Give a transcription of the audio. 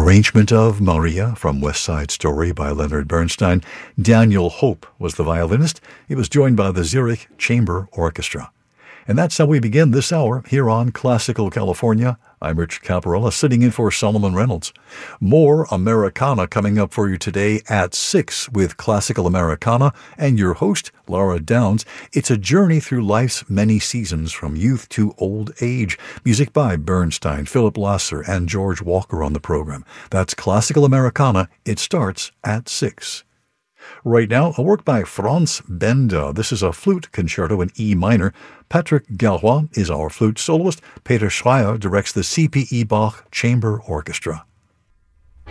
arrangement of Maria from West Side Story by Leonard Bernstein. Daniel Hope was the violinist. He was joined by the Zurich Chamber Orchestra. And that's how we begin this hour here on Classical California. I'm Rich Caparella, sitting in for Solomon Reynolds. More Americana coming up for you today at 6 with Classical Americana and your host, Laura Downs. It's a journey through life's many seasons from youth to old age. Music by Bernstein, Philip Lasser, and George Walker on the program. That's Classical Americana. It starts at 6. Right now, a work by Franz Benda. This is a flute concerto in E minor. Patrick Gallois is our flute soloist. Peter Schreier directs the C.P.E. Bach Chamber Orchestra.